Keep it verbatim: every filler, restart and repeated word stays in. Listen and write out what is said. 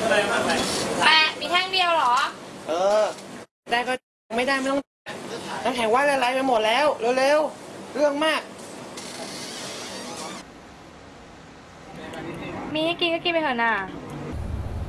แปะมีแท่งเดียวเหรอเออได้ก็ไม่ได้ไม่ต้องน้ำแข็งว่าอะไรไปหมดแล้วเร็วๆเรื่องมากมีให้กินก็กินไปเถอะน่ะ